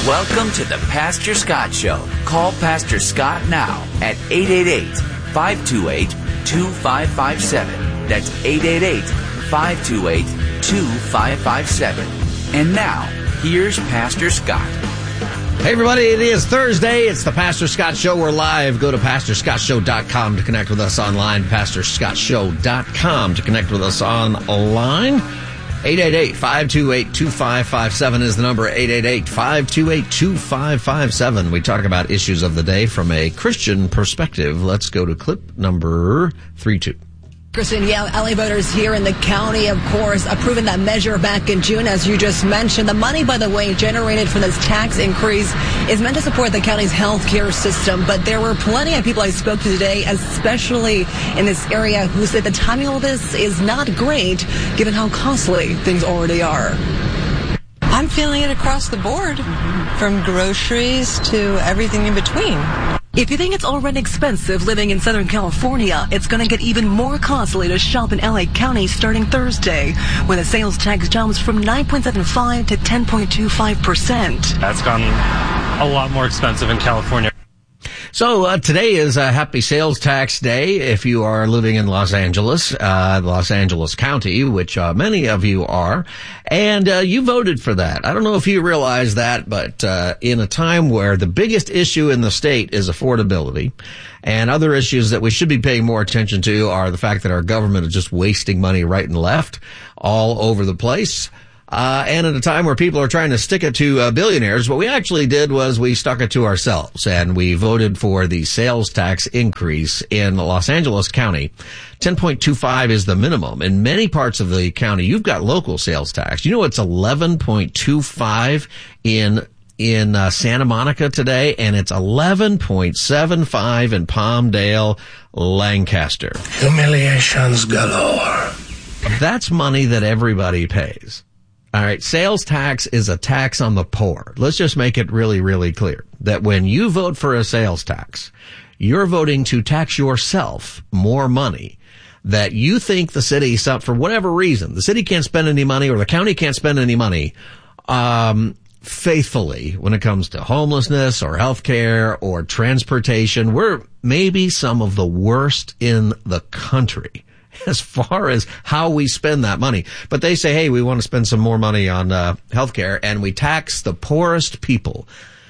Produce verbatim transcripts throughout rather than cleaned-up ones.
Welcome to the Pastor Scott Show. Call Pastor Scott now at eight eight eight, five two eight, two five five seven. That's eight eight eight, five two eight, two five five seven. And now, here's Pastor Scott. Hey everybody, it is Thursday. It's the Pastor Scott Show. We're live. Go to pastor scott show dot com to connect with us online. pastor scott show dot com to connect with us online. eight eight eight, five two eight, two five five seven is the number. eight eight eight, five two eight, two five five seven. We talk about issues of the day from a Christian perspective. Let's go to clip number three two. Kristen, yeah, L A voters here in the county, of course, approving that measure back in June, as you just mentioned. The money, by the way, generated from this tax increase is meant to support the county's health care system. But there were plenty of people I spoke to today, especially in this area, who said the timing of this is not great, given how costly things already are. I'm feeling it across the board, from groceries to everything in between. If you think it's already expensive living in Southern California, it's going to get even more costly to shop in L A County starting Thursday, when the sales tax jumps from nine point seven five to ten point two five percent. That's gone a lot more expensive in California. So uh, today is a happy sales tax day if you are living in Los Angeles, uh, Los Angeles County, which uh, many of you are, and uh, you voted for that. I don't know if you realize that, but uh, in a time where the biggest issue in the state is affordability, and other issues that we should be paying more attention to are the fact that our government is just wasting money right and left all over the place. Uh, and at a time where people are trying to stick it to uh, billionaires, what we actually did was we stuck it to ourselves, and we voted for the sales tax increase in Los Angeles County. ten point two five is the minimum. In many parts of the county, you've got local sales tax. You know, it's eleven point two five in in uh, Santa Monica today, and it's eleven point seven five in Palmdale, Lancaster. Humiliations galore. That's money that everybody pays. All right, sales tax is a tax on the poor. Let's just make it really, really clear that when you vote for a sales tax, you're voting to tax yourself more money that you think the city, for whatever reason, the city can't spend any money or the county can't spend any money um faithfully when it comes to homelessness or health care or transportation. We're maybe some of the worst in the country as far as how we spend that money. But they say, hey, we want to spend some more money on uh, healthcare, and we tax the poorest people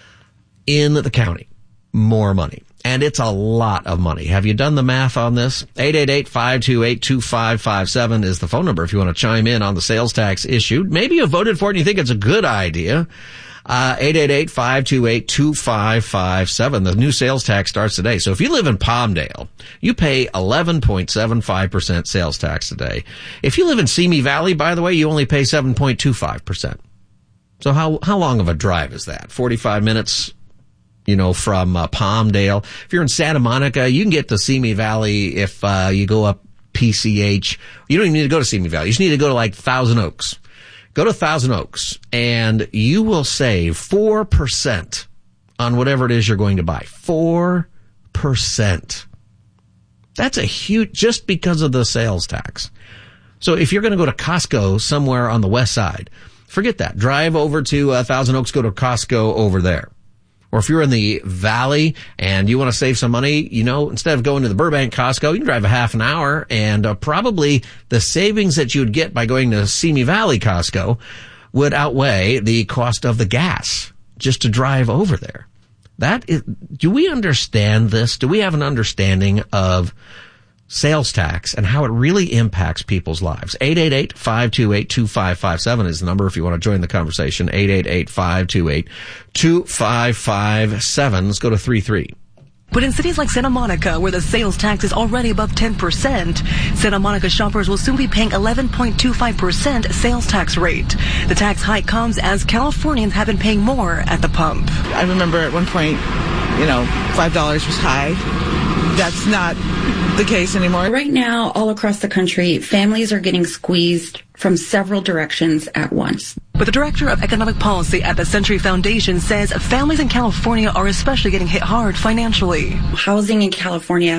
in the county more money. And it's a lot of money. Have you done the math on this? eight eight eight, five two eight, two five five seven is the phone number if you want to chime in on the sales tax issue. Maybe you voted for it and you think it's a good idea. Uh, eight eight eight, five two eight, two five five seven. The new sales tax starts today. So if you live in Palmdale, you pay eleven point seven five percent sales tax today. If you live in Simi Valley, by the way, you only pay seven point two five percent. So how, how long of a drive is that? forty-five minutes, you know, from uh, Palmdale. If you're in Santa Monica, you can get to Simi Valley if uh, you go up P C H. You don't even need to go to Simi Valley. You just need to go to like Thousand Oaks. Go to Thousand Oaks, and you will save four percent on whatever it is you're going to buy. four percent. That's a huge, just because of the sales tax. So if you're going to go to Costco somewhere on the west side, forget that. Drive over to uh, Thousand Oaks, go to Costco over there. Or if you're in the valley and you want to save some money, you know, instead of going to the Burbank Costco, you can drive a half an hour, and uh, probably the savings that you would get by going to Simi Valley Costco would outweigh the cost of the gas just to drive over there. That is, do we understand this? Do we have an understanding of sales tax and how it really impacts people's lives? eight eight eight, five two eight, two five five seven is the number if you want to join the conversation. eight eight eight, five two eight, two five five seven. Let's go to three three. But in cities like Santa Monica, where the sales tax is already above ten percent, Santa Monica shoppers will soon be paying eleven point two five percent sales tax rate. The tax hike comes as Californians have been paying more at the pump. I remember at one point, you know, five dollars was high. That's not the case anymore. Right now, all across the country, families are getting squeezed from several directions at once. But the director of economic policy at the Century Foundation says families in California are especially getting hit hard financially. Housing in California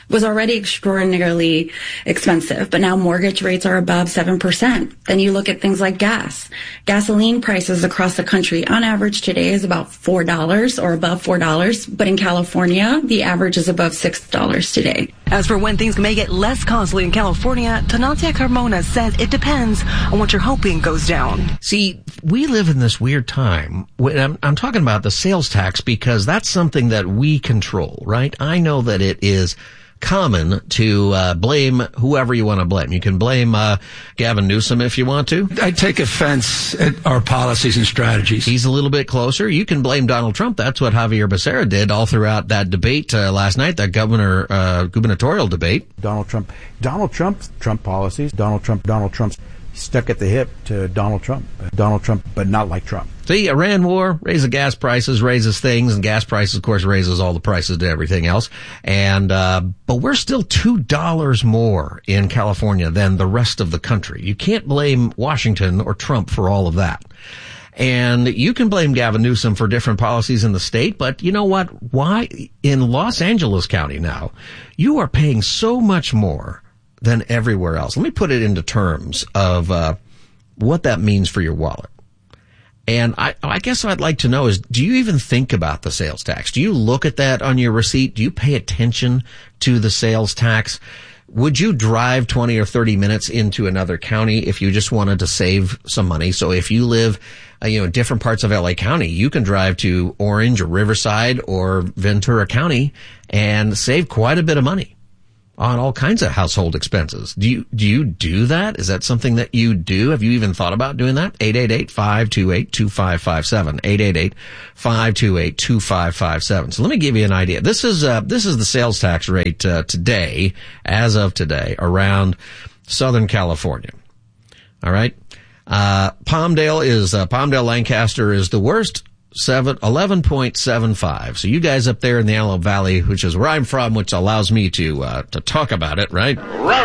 was already extraordinarily expensive, but now mortgage rates are above seven percent. Then you look at things like gas. Gasoline prices across the country on average today is about four dollars or above four dollars, but in California, the average is above six dollars today. As for when things may get less costly in California, Tanatia Carmona says it depends on what you're hoping goes down. See, we live in this weird time. I'm, I'm talking about the sales tax because that's something that we control, right? I know that it is common to uh, blame whoever you want to blame. You can blame uh, Gavin Newsom if you want to. I take offense at our policies and strategies. He's a little bit closer. You can blame Donald Trump. That's what Javier Becerra did all throughout that debate uh, last night, that governor uh, gubernatorial debate. Donald Trump, Donald Trump's Trump policies. Donald Trump, Donald Trump's stuck at the hip to Donald Trump. Donald Trump, but not like Trump. See, Iran war raises gas prices, raises things, and gas prices, of course, raises all the prices to everything else. And, uh, but we're still two dollars more in California than the rest of the country. You can't blame Washington or Trump for all of that. And you can blame Gavin Newsom for different policies in the state, but you know what? Why in Los Angeles County now, you are paying so much more than everywhere else. Let me put it into terms of, uh, what that means for your wallet. And I, I guess what I'd like to know is, do you even think about the sales tax? Do you look at that on your receipt? Do you pay attention to the sales tax? Would you drive twenty or thirty minutes into another county if you just wanted to save some money? So if you live, uh, you know, in different parts of L A County, you can drive to Orange or Riverside or Ventura County and save quite a bit of money on all kinds of household expenses. Do you, do you do that? Is that something that you do? Have you even thought about doing that? eight eight eight, five two eight, two five five seven. eight eight eight, five two eight, two five five seven. So let me give you an idea. This is, uh, this is the sales tax rate, uh, today, as of today, around Southern California. All right. Uh, Palmdale is, uh, Palmdale Lancaster is the worst. Seven, eleven point seven five. So you guys up there in the Antelope Valley, which is where I'm from, which allows me to, uh, to talk about it, right?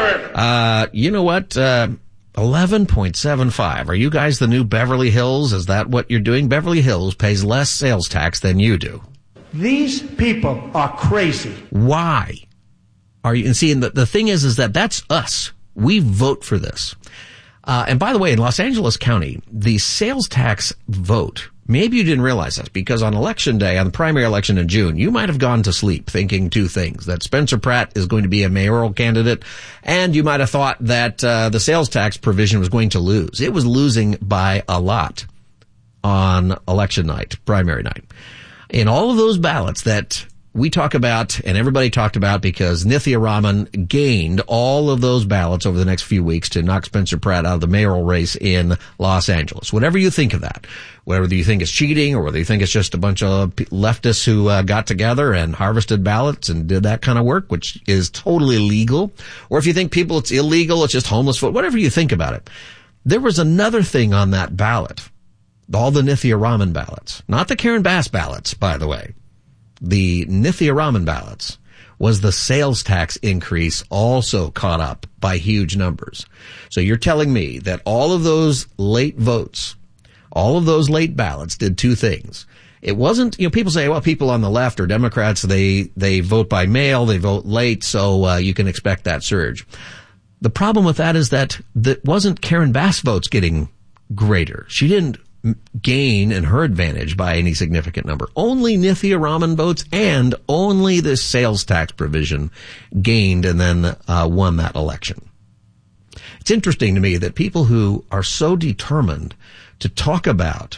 Uh, you know what? Uh, eleven point seven five. Are you guys the new Beverly Hills? Is that what you're doing? Beverly Hills pays less sales tax than you do. These people are crazy. Why are you, and see, and the, the thing is, is that that's us. We vote for this. Uh, and by the way, in Los Angeles County, the sales tax vote, maybe you didn't realize this, because on election day, on the primary election in June, you might have gone to sleep thinking two things, that Spencer Pratt is going to be a mayoral candidate, and you might have thought that uh, the sales tax provision was going to lose. It was losing by a lot on election night, primary night. In all of those ballots that we talk about, and everybody talked about, because Nithya Raman gained all of those ballots over the next few weeks to knock Spencer Pratt out of the mayoral race in Los Angeles. Whatever you think of that, whether you think it's cheating or whether you think it's just a bunch of leftists who uh, got together and harvested ballots and did that kind of work, which is totally legal, or if you think people it's illegal, it's just homeless vote, whatever you think about it. There was another thing on that ballot, all the Nithya Raman ballots, not the Karen Bass ballots, by the way. The Nithya Raman ballots was the sales tax increase also caught up by huge numbers. So you're telling me that all of those late votes, all of those late ballots did two things. It wasn't, you know, people say, well, people on the left or Democrats, they, they vote by mail, they vote late, so uh, you can expect that surge. The problem with that is that that wasn't Karen Bass votes getting greater. She didn't gain in her advantage by any significant number. Only Nithya Raman votes and only this sales tax provision gained and then uh, won that election. It's interesting to me that people who are so determined to talk about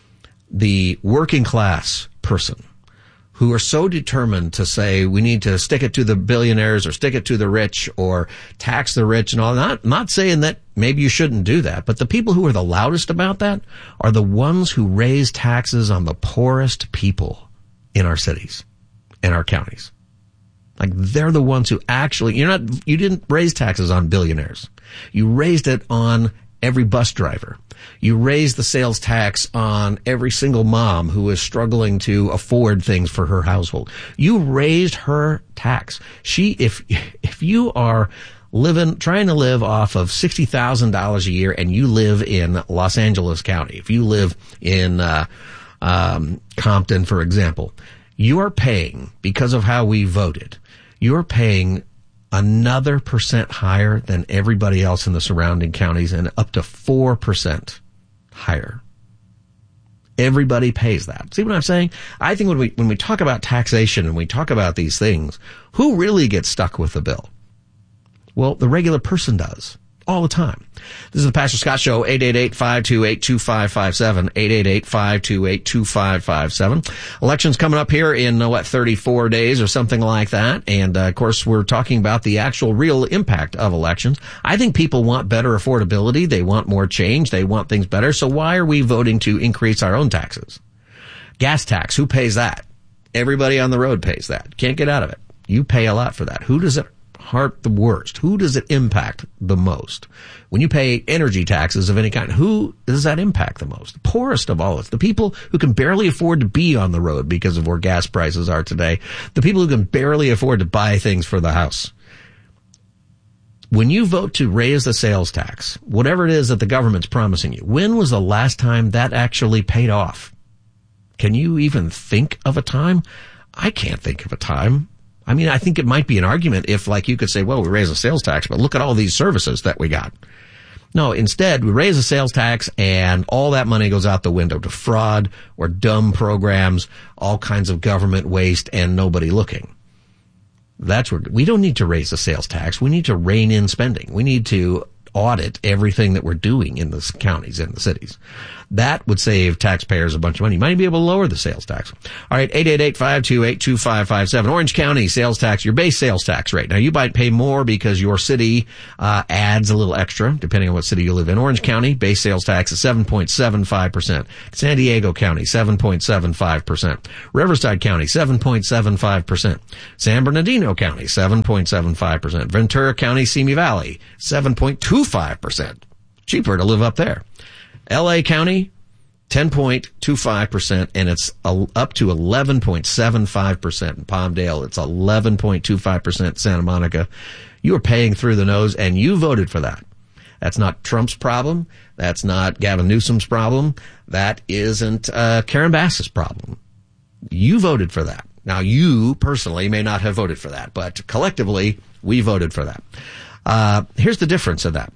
the working class person, who are so determined to say we need to stick it to the billionaires or stick it to the rich or tax the rich and all. Not, not saying that maybe you shouldn't do that, but the people who are the loudest about that are the ones who raise taxes on the poorest people in our cities and our counties. Like they're the ones who actually, you're not, you didn't raise taxes on billionaires. You raised it on every bus driver. You raised the sales tax on every single mom who is struggling to afford things for her household. You raised her tax. She, if, if you are living, trying to live off of sixty thousand dollars a year and you live in Los Angeles County, if you live in, uh, um, Compton, for example, you are paying, because of how we voted, you're paying another percent higher than everybody else in the surrounding counties, and up to four percent higher. Everybody pays that. See what I'm saying? I think when we, when we talk about taxation and we talk about these things, who really gets stuck with the bill? Well, the regular person does. All the time. This is the Pastor Scott Show, eight eight eight, five two eight, two five five seven, eight eight eight, five two eight, two five five seven. Election's coming up here in, uh, what, thirty-four days or something like that. And, uh, of course, we're talking about the actual real impact of elections. I think people want better affordability. They want more change. They want things better. So why are we voting to increase our own taxes? Gas tax, who pays that? Everybody on the road pays that. Can't get out of it. You pay a lot for that. Who does it hurt the worst? Who does it impact the most? When you pay energy taxes of any kind, who does that impact the most? The poorest of all. It's the people who can barely afford to be on the road because of where gas prices are today. The people who can barely afford to buy things for the house. When you vote to raise the sales tax, whatever it is that the government's promising you, when was the last time that actually paid off? Can you even think of a time? I can't think of a time. I mean, I think it might be an argument if, like, you could say, well, we raise the sales tax, but look at all these services that we got. No, instead, we raise the sales tax and all that money goes out the window to fraud or dumb programs, all kinds of government waste, and nobody looking. That's where we don't need to raise the sales tax. We need to rein in spending. We need to audit everything that we're doing in the counties and the cities. That would save taxpayers a bunch of money. You might be able to lower the sales tax. All right, eight eight eight, five two eight, two five five seven. Orange County sales tax, your base sales tax rate. Now, you might pay more because your city uh adds a little extra, depending on what city you live in. Orange County, base sales tax is seven point seven five percent. San Diego County, seven point seven five percent. Riverside County, seven point seven five percent. San Bernardino County, seven point seven five percent. Ventura County, Simi Valley, seven point two five percent. Cheaper to live up there. L A County, ten point two five percent, and it's up to eleven point seven five percent in Palmdale. It's eleven point two five percent Santa Monica. You are paying through the nose, and you voted for that. That's not Trump's problem. That's not Gavin Newsom's problem. That isn't uh, Karen Bass's problem. You voted for that. Now, you personally may not have voted for that, but collectively, we voted for that. Uh, here's the difference of that.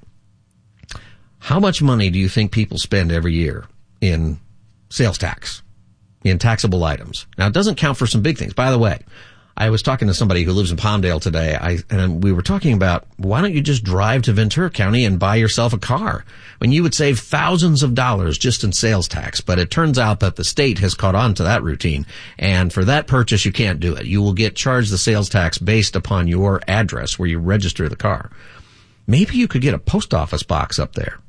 How much money do you think people spend every year in sales tax, in taxable items? Now, it doesn't count for some big things. By the way, I was talking to somebody who lives in Palmdale today, I, and we were talking about, why don't you just drive to Ventura County and buy yourself a car? When you would save thousands of dollars just in sales tax, but it turns out that the state has caught on to that routine, and for that purchase, you can't do it. You will get charged the sales tax based upon your address where you register the car. Maybe you could get a post office box up there.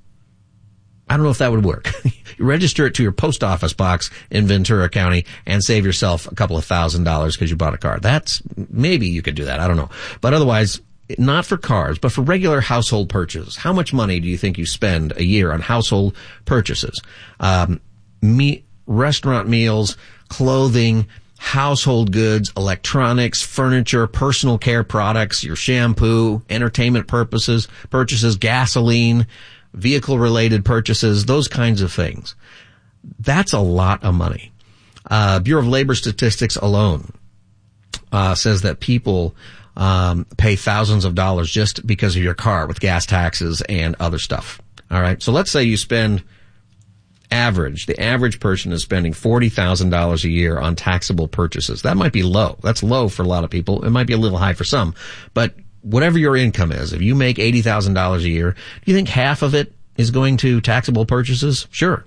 I don't know if that would work. You register it to your post office box in Ventura County and save yourself a couple of thousand dollars because you bought a car. That's, maybe you could do that. I don't know. But otherwise, not for cars, but for regular household purchases. How much money do you think you spend a year on household purchases? Um, me, restaurant meals, clothing, household goods, electronics, furniture, personal care products, your shampoo, entertainment purposes, purchases, gasoline, vehicle-related purchases, those kinds of things. That's a lot of money. Uh, Bureau of Labor Statistics alone uh, says that people um, pay thousands of dollars just because of your car with gas taxes and other stuff. All right, so let's say you spend average, the average person is spending forty thousand dollars a year on taxable purchases. That might be low. That's low for a lot of people. It might be a little high for some, but whatever your income is, if you make eighty thousand dollars a year, do you think half of it is going to taxable purchases? Sure.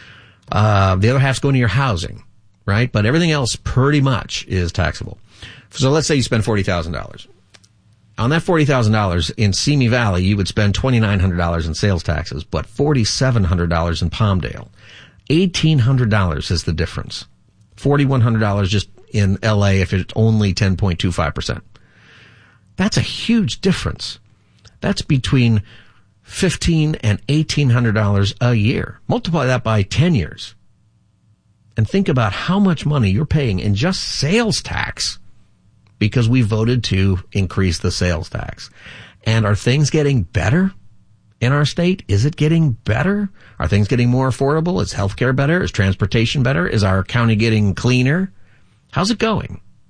Uh, the other half's going to your housing, right? But everything else pretty much is taxable. So let's say you spend forty thousand dollars. On that forty thousand dollars in Simi Valley, you would spend two thousand nine hundred dollars in sales taxes, but four thousand seven hundred dollars in Palmdale. one thousand eight hundred dollars is the difference. four thousand one hundred dollars just in L A if it's only ten point two five percent. That's a huge difference. That's between fifteen and eighteen hundred dollars a year. Multiply that by ten years. And think about how much money you're paying in just sales tax because we voted to increase the sales tax. And are things getting better in our state? Is it getting better? Are things getting more affordable? Is healthcare better? Is transportation better? Is our county getting cleaner? How's it going?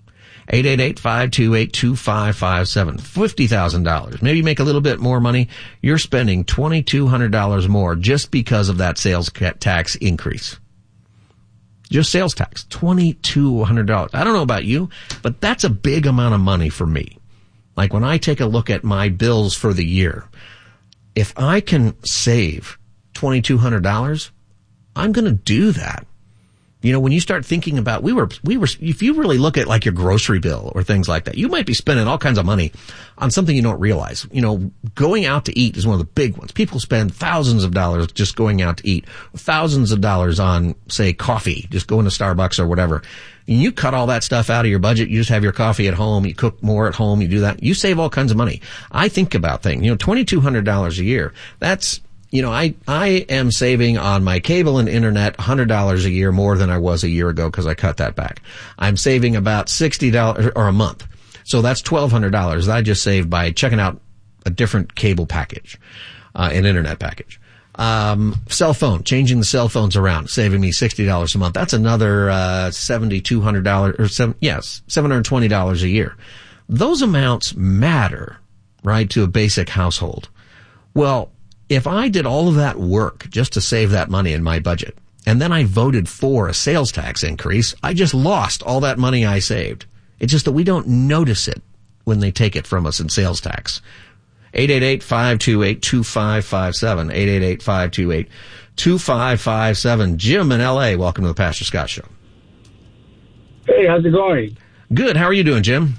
eight eight eight, five two eight, two five five seven. fifty thousand dollars. Maybe you make a little bit more money. You're spending twenty-two hundred dollars more just because of that sales tax increase. Just sales tax, twenty-two hundred dollars. I don't know about you, but that's a big amount of money for me. Like when I take a look at my bills for the year, if I can save twenty-two hundred dollars, I'm going to do that. You know, when you start thinking about, we were, we were, if you really look at like your grocery bill or things like that, you might be spending all kinds of money on something you don't realize. You know, going out to eat is one of the big ones. People spend thousands of dollars just going out to eat, thousands of dollars on, say, coffee, just going to Starbucks or whatever. And you cut all that stuff out of your budget. You just have your coffee at home. You cook more at home. You do that. You save all kinds of money. I think about things, you know, twenty-two hundred dollars a year. That's, You know, I, I am saving on my cable and internet one hundred dollars a year more than I was a year ago because I cut that back. I'm saving about sixty dollars or a month. So that's twelve hundred dollars that I just saved by checking out a different cable package, uh, an internet package. Um, cell phone, changing the cell phones around, saving me sixty dollars a month. That's another, uh, seven thousand two hundred dollars or seven, yes, seven hundred twenty dollars a year. Those amounts matter, right, to a basic household. Well, if I did all of that work just to save that money in my budget, and then I voted for a sales tax increase, I just lost all that money I saved. It's just that we don't notice it when they take it from us in sales tax. eight eight eight, five two eight, two five five seven. eight eight eight, five two eight, two five five seven. Jim in L A, welcome to the Pastor Scott Show. Hey, how's it going? Good. How are you doing, Jim?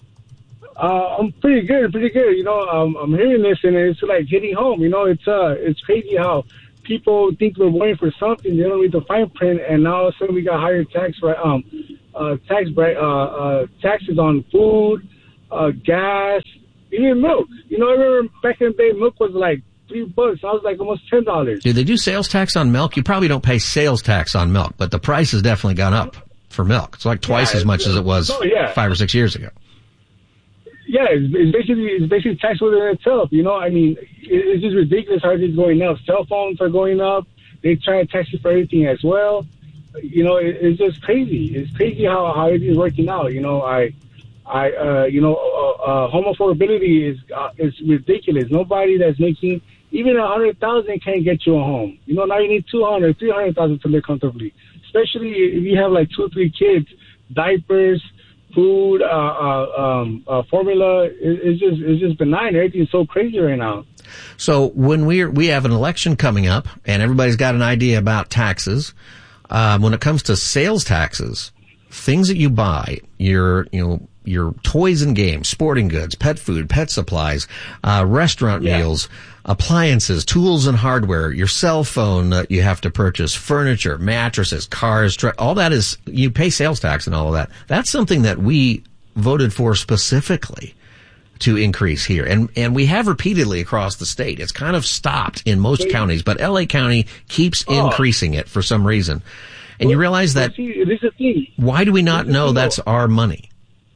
Uh, I'm pretty good, pretty good. You know, um, I'm hearing this and it's like hitting home. You know, it's uh, it's crazy how people think we're waiting for something. They don't read the fine print, and now all of a sudden we got higher tax, um, uh, tax, uh, uh, taxes on food, uh, gas, even milk. You know, I remember back in the day, milk was like three bucks. I was like almost ten dollars. Do they do sales tax on milk? You probably don't pay sales tax on milk, but the price has definitely gone up for milk. It's like twice yeah, as much as it was oh, yeah. five or six years ago. Yeah, it's, it's basically it's basically tax within itself. You know, I mean, it, it's just ridiculous how it's going up. Cell phones are going up. They try to tax you for everything as well. You know, it, it's just crazy. It's crazy how how everything's working out. You know, I, I, uh, you know, uh, uh, home affordability is uh, is ridiculous. Nobody that's making even a hundred thousand can't get you a home. You know, now you need two hundred, three hundred thousand to live comfortably. Especially if you have like two or three kids, diapers, food, uh, uh, um, uh, formula, it, it's just, it's just benign. Everything's so crazy right now. So when we're, we have an election coming up and everybody's got an idea about taxes, um, when it comes to sales taxes, things that you buy, your, you know, your toys and games, sporting goods, pet food, pet supplies, uh, restaurant yeah. meals, appliances, tools and hardware, your cell phone that you have to purchase, furniture, mattresses, cars, tr- all that is, you pay sales tax and all of that. That's something that we voted for specifically to increase here. And, and we have repeatedly across the state. It's kind of stopped in most counties, but L A County keeps oh. increasing it for some reason. And well, you realize that, see, this is the thing. Why do we not know that's our money?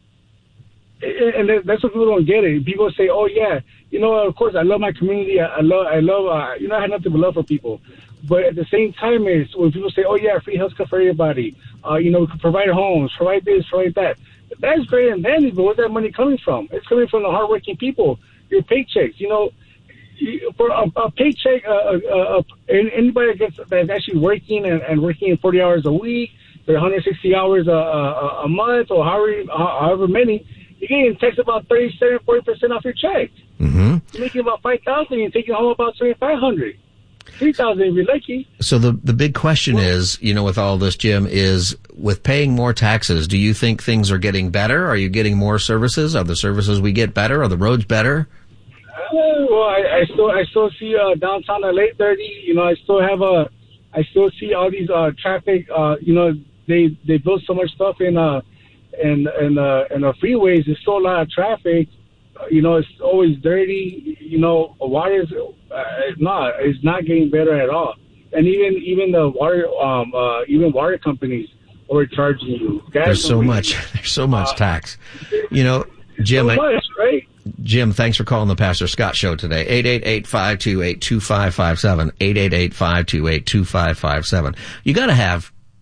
And that's what people don't get it. People say, "Oh yeah, you know, of course, I love my community. I love, I love, uh, you know, I have nothing but love for people." But at the same time, is when people say, "Oh yeah, free healthcare for everybody," uh, you know, we can provide homes, provide this, provide that. That's great and dandy, but where's that money coming from? It's coming from the hardworking people. Your paychecks, you know, for a, a paycheck, uh, uh, uh, anybody that gets that's actually working and, and working forty hours a week, or one hundred sixty hours a, a, a month, or however, however many. You're getting taxed about thirty-seven, forty percent off your check. Mm-hmm. You're making about five thousand dollars, you're taking home about twenty-five hundred dollars. three thousand dollars if you're lucky. So the, the big question well, is, you know, with all this, Jim, is with paying more taxes, do you think things are getting better? Are you getting more services? Are the services we get better? Are the roads better? Uh, well, I, I still I still see uh, downtown L A thirty. You know, I still have a, I still see all these uh, traffic. Uh, you know, they they built so much stuff in uh and and uh and the freeways. There's still a lot of traffic. Uh, you know, it's always dirty. You know, water is uh, not it's not getting better at all. And even even the water um uh even water companies are charging you. Gas there's so companies. much there's so much uh, tax. You know, Jim. So much, I, right? Jim, thanks for calling the Pastor Scott Show today. eight eight eight, five two eight, two five five seven. eight eight eight, five two eight, two five five seven. You got to have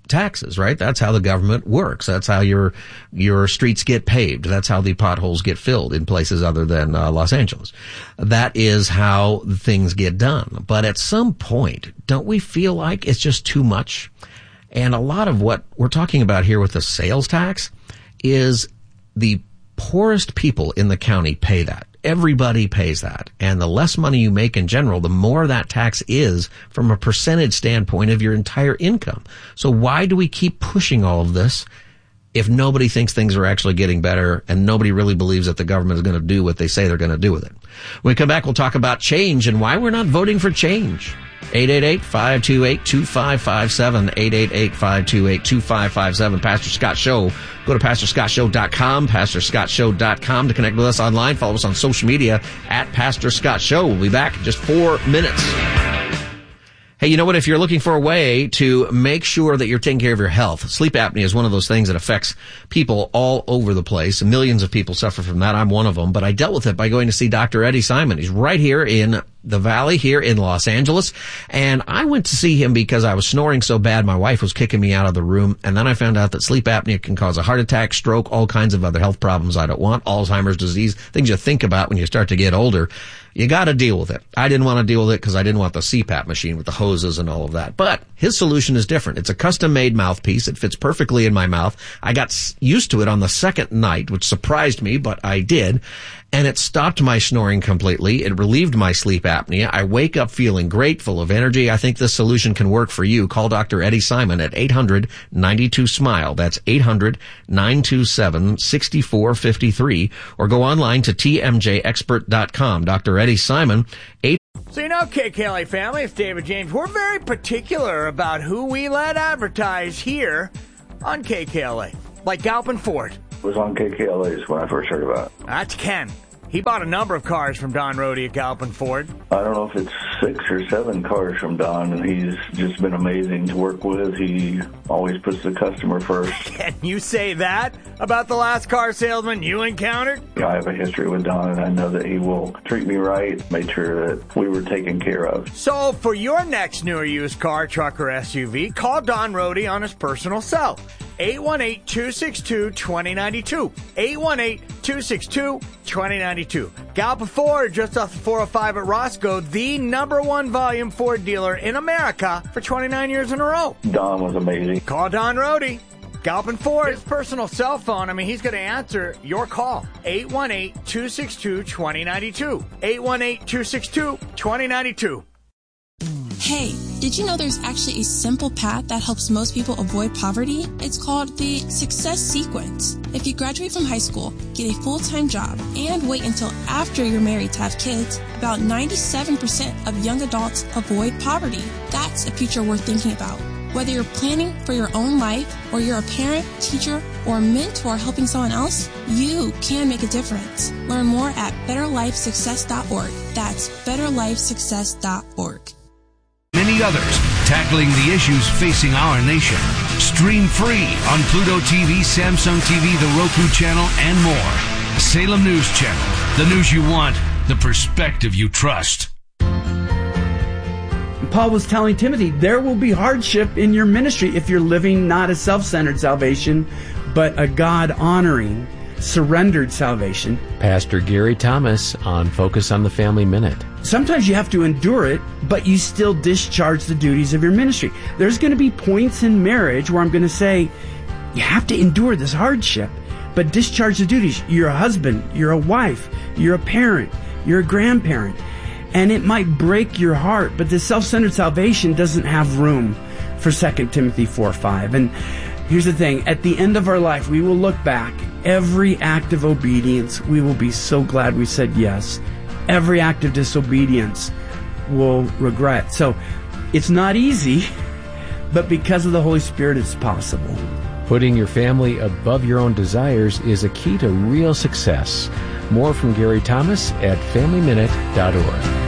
taxes, right? That's how the government works. That's how your your streets get paved. That's how the potholes get filled in places other than uh, Los Angeles. That is how things get done. But at some point, don't we feel like it's just too much? And a lot of what we're talking about here with the sales tax is the poorest people in the county pay that. Everybody pays that. And the less money you make in general, the more that tax is from a percentage standpoint of your entire income. So why do we keep pushing all of this if nobody thinks things are actually getting better and nobody really believes that the government is going to do what they say they're going to do with it? When we come back, we'll talk about change and why we're not voting for change. eight eight eight, five two eight, two five five seven, eight eight eight, five two eight, two five five seven. Pastor Scott Show. Go to pastor scott show dot com, pastor scott show dot com to connect with us online. Follow us on social media at Pastor Scott Show. We'll be back in just four minutes. Hey, you know what? If you're looking for a way to make sure that you're taking care of your health, sleep apnea is one of those things that affects people all over the place. Millions of people suffer from that. I'm one of them, but I dealt with it by going to see Doctor Eddie Simon. He's right here in the Valley here in Los Angeles. And I went to see him because I was snoring so bad my wife was kicking me out of the room. And then I found out that sleep apnea can cause a heart attack, stroke, all kinds of other health problems I don't want, Alzheimer's disease, things you think about when you start to get older. You got to deal with it. I didn't want to deal with it because I didn't want the C PAP machine with the hoses and all of that. But his solution is different. It's a custom-made mouthpiece. It fits perfectly in my mouth. I got used to it on the second night, which surprised me, but I did. And it stopped my snoring completely. It relieved my sleep apnea. I wake up feeling great, full of energy. I think this solution can work for you. Call Doctor Eddie Simon at eight hundred, nine two, SMILE. That's eight hundred, nine two seven, six four five three. Or go online to T M J expert dot com. Doctor Eddie Simon, eight. So you know, K K L A family, it's David James. We're very particular about who we let advertise here on K K L A. Like Galpin Ford. Was on K K L A's when I first heard about it. That's Ken. He bought a number of cars from Don Rohde at Galpin Ford. I don't know if it's six or seven cars from Don, and he's just been amazing to work with. He always puts the customer first. Can you say that about the last car salesman you encountered? I have a history with Don, and I know that he will treat me right, make sure that we were taken care of. So for your next new or used car, truck, or S U V, call Don Rohde on his personal cell. eight one eight, two six two, two zero nine two. eight one eight, two six two, two zero nine two. Galpin Ford, just off the four oh five at Roscoe, the number one volume Ford dealer in America for twenty-nine years in a row. Don was amazing. Call Don Rohde. Galpin Ford, his personal cell phone, I mean, he's going to answer your call. eight one eight, two six two, two zero nine two. eight one eight, two six two, two zero nine two. Hey, did you know there's actually a simple path that helps most people avoid poverty? It's called the Success Sequence. If you graduate from high school, get a full-time job, and wait until after you're married to have kids, about ninety-seven percent of young adults avoid poverty. That's a future worth thinking about. Whether you're planning for your own life, or you're a parent, teacher, or mentor helping someone else, you can make a difference. Learn more at better life success dot org. That's better life success dot org. Many others tackling the issues facing our nation. Stream free on Pluto T V, Samsung T V, the Roku channel, and more. Salem News Channel. The news you want, the perspective you trust. Paul was telling Timothy, there will be hardship in your ministry if you're living not a self-centered salvation, but a God-honoring, surrendered salvation. Pastor Gary Thomas on Focus on the Family Minute. Sometimes you have to endure it, but you still discharge the duties of your ministry. There's going to be points in marriage where I'm going to say, you have to endure this hardship, but discharge the duties. You're a husband, you're a wife, you're a parent, you're a grandparent. And it might break your heart, but the self-centered salvation doesn't have room for Second Timothy four five. And here's the thing, at the end of our life, we will look back. Every act of obedience, we will be so glad we said yes. Every act of disobedience, we'll regret. So it's not easy, but because of the Holy Spirit, it's possible. Putting your family above your own desires is a key to real success. More from Gary Thomas at family minute dot org.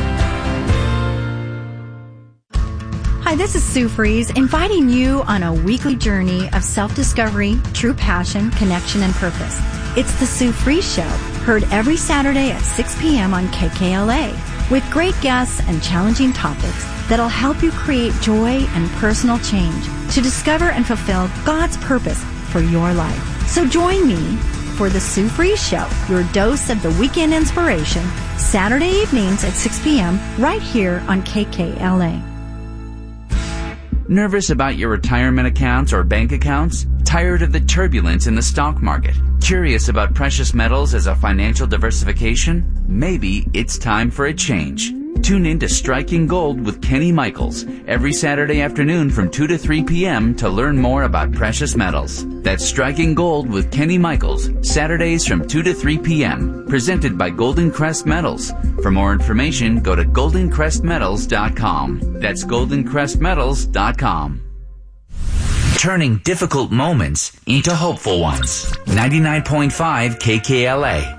Hi, this is Sue Fries, inviting you on a weekly journey of self-discovery, true passion, connection, and purpose. It's the Sue Fries Show, heard every Saturday at six p.m. on K K L A, with great guests and challenging topics that'll help you create joy and personal change. to discover and fulfill God's purpose for your life. So join me for the Sue Fries Show, your dose of the weekend inspiration, Saturday evenings at six p.m. right here on K K L A. Nervous about your retirement accounts or bank accounts? Tired of the turbulence in the stock market? Curious about precious metals as a financial diversification? Maybe it's time for a change. Tune in to Striking Gold with Kenny Michaels every Saturday afternoon from two to three p.m. to learn more about precious metals. That's Striking Gold with Kenny Michaels, Saturdays from two to three p.m. Presented by Golden Crest Metals. For more information, go to golden crest metals dot com. That's golden crest metals dot com. Turning difficult moments into hopeful ones. ninety-nine point five K K L A.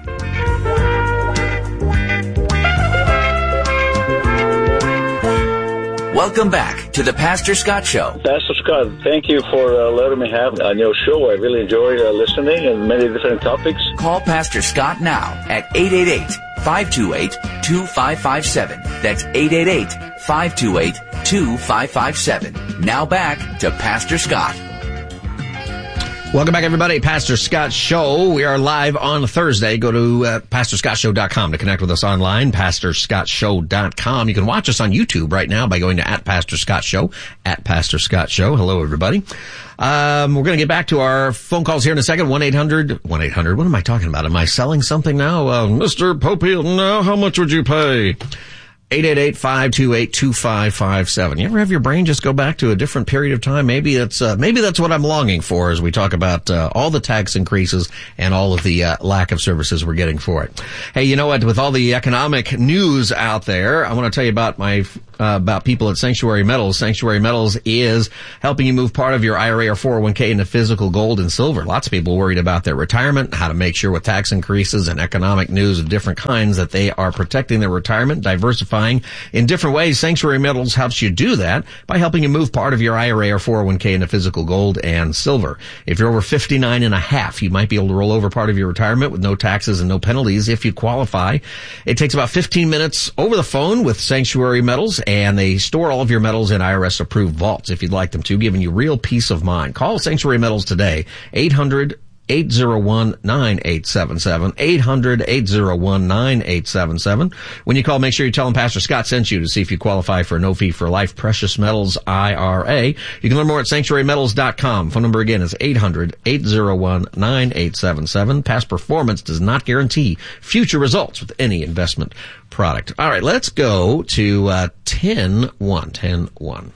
Welcome back to the Pastor Scott Show. Pastor Scott, thank you for uh, letting me have on your show. I really enjoyed uh, listening and many different topics. Call Pastor Scott now at eight eight eight, five two eight, two five five seven. That's eight eight eight, five two eight, two five five seven. Now back to Pastor Scott. Welcome back, everybody. Pastor Scott Show. We are live on Thursday. Go to uh, pastor scott show dot com to connect with us online, pastor scott show dot com. You can watch us on YouTube right now by going to at Pastor Scott Show, at Pastor Scott Show. Hello, everybody. Um, we're going to get back to our phone calls here in a second. one eight hundred, one eight hundred, what am I talking about? Am I selling something now? Uh, Mister Popeil, no, how much would you pay? eight eight eight, five two eight, two five five seven. You ever have your brain just go back to a different period of time? Maybe that's, uh, maybe that's what I'm longing for as we talk about, uh, all the tax increases and all of the, uh, lack of services we're getting for it. Hey, you know what? With all the economic news out there, I want to tell you about my, uh, about people at Sanctuary Metals. Sanctuary Metals is helping you move part of your I R A or four oh one k into physical gold and silver. Lots of people worried about their retirement, how to make sure with tax increases and economic news of different kinds that they are protecting their retirement, diversifying in different ways. Sanctuary Metals helps you do that by helping you move part of your I R A or four oh one k into physical gold and silver. If you're over fifty-nine and a half, you might be able to roll over part of your retirement with no taxes and no penalties if you qualify. It takes about fifteen minutes over the phone with Sanctuary Metals, and they store all of your metals in I R S approved vaults if you'd like them to, giving you real peace of mind. Call Sanctuary Metals today, eight hundred, eight oh one, nine eight seven seven, eight hundred, eight oh one, nine eight seven seven. When you call, make sure you tell them Pastor Scott sent you to see if you qualify for a no-fee-for-life Precious Metals I R A. You can learn more at sanctuary metals dot com. Phone number again is eight hundred, eight oh one, nine eight seven seven. Past performance does not guarantee future results with any investment product. All right, let's go to uh, ten one. ten one.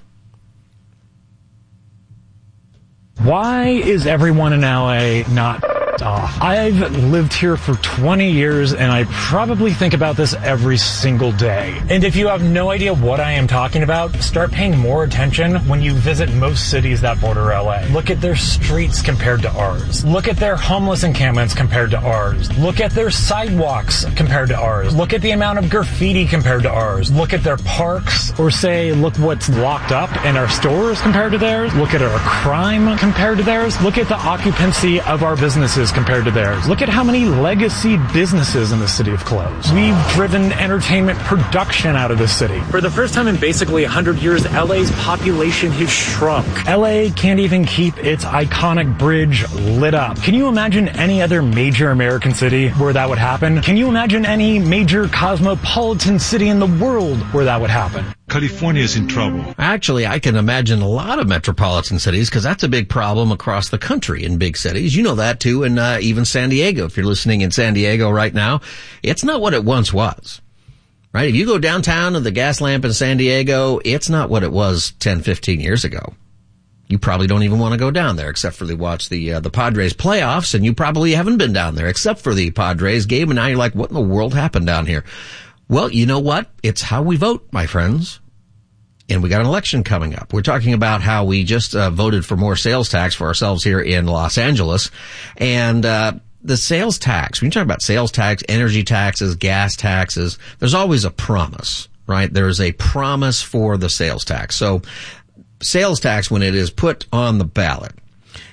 Why is everyone in L A not off? I've lived here for twenty years, and I probably think about this every single day. And if you have no idea what I am talking about, start paying more attention when you visit most cities that border L A. Look at their streets compared to ours. Look at their homeless encampments compared to ours. Look at their sidewalks compared to ours. Look at the amount of graffiti compared to ours. Look at their parks, or say, look what's locked up in our stores compared to theirs. Look at our crime compared to theirs. Look at the occupancy of our businesses compared to theirs. Look at how many legacy businesses in the city have closed. We've driven entertainment production out of the city. For the first time in basically one hundred years, L A's population has shrunk. L A can't even keep its iconic bridge lit up. Can you imagine any other major American city where that would happen? Can you imagine any major cosmopolitan city in the world where that would happen? California is in trouble. Actually, I can imagine a lot of metropolitan cities because that's a big problem across the country in big cities. You know that too, and uh, even San Diego. If you're listening in San Diego right now, it's not what it once was. Right? If you go downtown to the gas lamp in San Diego, it's not what it was ten, fifteen years ago. You probably don't even want to go down there except for to watch the uh, the Padres playoffs, and you probably haven't been down there except for the Padres game, and now you're like, what in the world happened down here? Well, you know what? It's how we vote, my friends. And we got an election coming up. We're talking about how we just uh, voted for more sales tax for ourselves here in Los Angeles. And uh the sales tax, when you talk about sales tax, energy taxes, gas taxes, there's always a promise, right? There's a promise for the sales tax. So sales tax, when it is put on the ballot,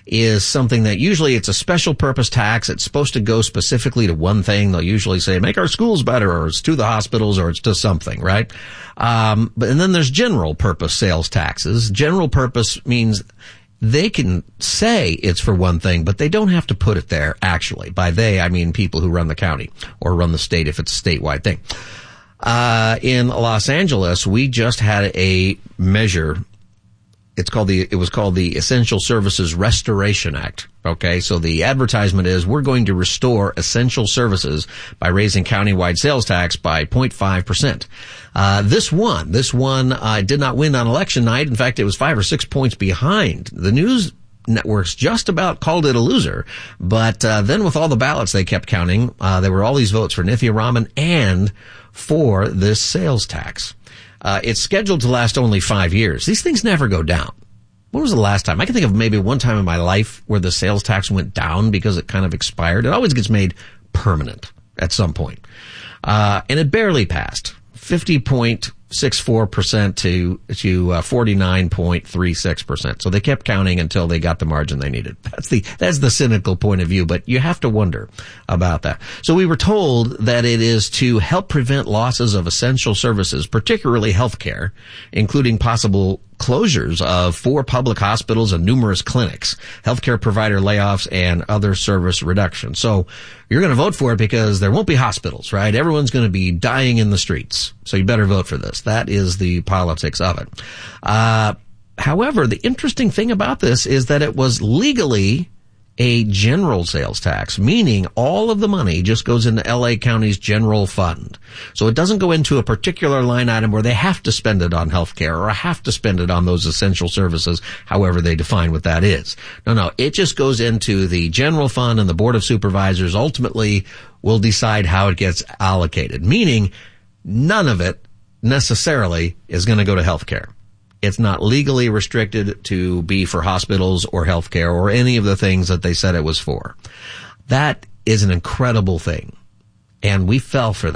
is something that usually it's a special purpose tax. It's supposed to go specifically to one thing. They'll usually say, make our schools better, or it's to the hospitals, or it's to something, right? Um, but, and then there's general purpose sales taxes. General purpose means they can say it's for one thing, but they don't have to put it there, actually. By they, I mean people who run the county or run the state if it's a statewide thing. Uh, in Los Angeles, we just had a measure. It's called the, it was called the Essential Services Restoration Act. Okay. So the advertisement is we're going to restore essential services by raising countywide sales tax by zero point five percent. Uh, this won. This one, uh, did not win on election night. In fact, it was five or six points behind. The news networks just about called it a loser. But, uh, then with all the ballots they kept counting, uh, there were all these votes for Nithya Raman and for this sales tax. Uh, it's scheduled to last only five years. These things never go down. When was the last time? I can think of maybe one time in my life where the sales tax went down because it kind of expired. It always gets made permanent at some point. Uh, and it barely passed. fifty point six four percent to, to, uh, forty-nine point three six percent. So they kept counting until they got the margin they needed. That's the, that's the cynical point of view, but you have to wonder about that. So we were told that it is to help prevent losses of essential services, particularly healthcare, including possible closures of four public hospitals and numerous clinics, healthcare provider layoffs, and other service reductions. So you're going to vote for it because there won't be hospitals, right? Everyone's going to be dying in the streets. So you better vote for this. That is the politics of it. Uh, however, the interesting thing about this is that it was legally a general sales tax, meaning all of the money just goes into L A County's general fund. So it doesn't go into a particular line item where they have to spend it on healthcare or have to spend it on those essential services, however they define what that is. No, no, it just goes into the general fund, and the Board of Supervisors ultimately will decide how it gets allocated, meaning none of it necessarily is going to go to healthcare. It's not legally restricted to be for hospitals or healthcare or any of the things that they said it was for. That is an incredible thing. And we fell for that.